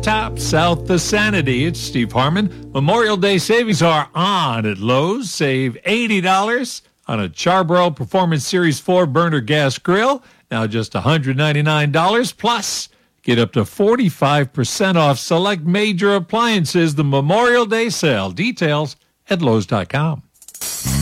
Top South the Sanity. It's Steve Harmon. Memorial Day savings are on at Lowe's. Save $80 on a Charbroil Performance Series 4 burner gas grill. Now just $199. Plus, get up to 45% off select major appliances. The Memorial Day sale. Details at Lowe's.com.